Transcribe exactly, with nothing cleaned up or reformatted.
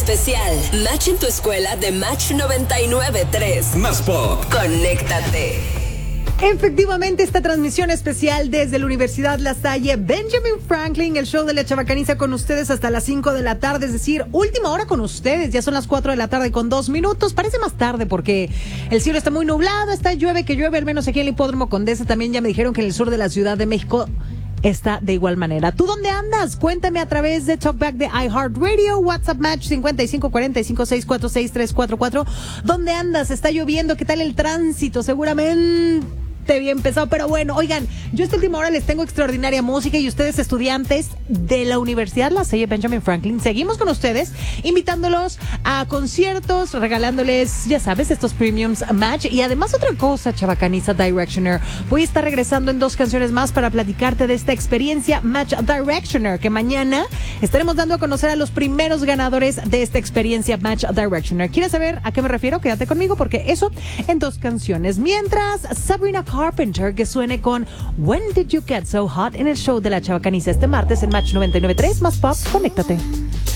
especial Match en tu escuela de Match noventa y nueve punto tres. Más pop. Conéctate. Efectivamente, esta transmisión especial desde la Universidad La Salle Benjamin Franklin, el show de la Chabacaniza con ustedes hasta las cinco de la tarde, es decir, última hora con ustedes, ya son las cuatro de la tarde con dos minutos, parece más tarde porque el cielo está muy nublado, está llueve que llueve, al menos aquí en el Hipódromo Condesa, también ya me dijeron que en el sur de la Ciudad de México está de igual manera. ¿Tú dónde andas? Cuéntame a través de Talkback de iHeartRadio, WhatsApp Match cincuenta y cinco cuarenta y cinco seis cuatro seis tres cuatro cuatro. ¿Dónde andas? ¿Está lloviendo? ¿Qué tal el tránsito? Seguramente bien pesado, pero bueno, oigan, yo esta última hora les tengo extraordinaria música y ustedes, estudiantes de la Universidad La Salle Benjamin Franklin, seguimos con ustedes, invitándolos a conciertos, regalándoles, ya sabes, estos premiums Match, y además otra cosa, Chabacaniza Directioner, voy a estar regresando en dos canciones más para platicarte de esta experiencia Match Directioner, que mañana estaremos dando a conocer a los primeros ganadores de esta experiencia Match Directioner. ¿Quieres saber a qué me refiero? Quédate conmigo porque eso en dos canciones. Mientras, Sabrina Carpenter, que suene con When Did You Get So Hot en el show de la Chabacaniza este martes en Match noventa y nueve punto tres. Más pop, conéctate.